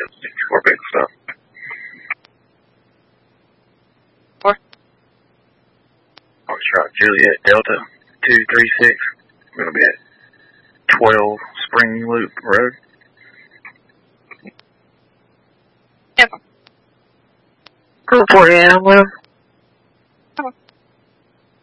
64 big stuff. 4. Foxtrot Juliet Delta 236. We're going to be at 12 Spring Loop Road. Yep. Go for it, William.